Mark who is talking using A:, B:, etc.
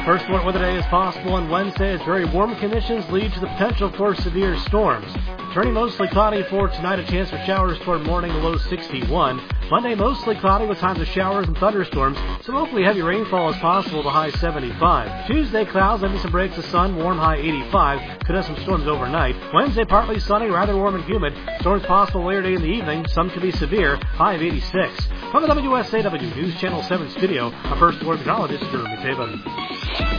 A: First warm weather day is possible on Wednesday as very warm conditions lead to the potential for severe storms. Turning mostly cloudy for tonight, a chance for showers toward morning, low 61. Monday, mostly cloudy with times of showers and thunderstorms. Some locally heavy rainfall is possible, the high 75. Tuesday, clouds, maybe some breaks of sun, warm, high 85. Could have some storms overnight. Wednesday, partly sunny, rather warm and humid. Storms possible later day in the evening. Some could be severe, high of 86. From the WSAW News Channel 7 studio, our first alert meteorologist, Jeremy Taven.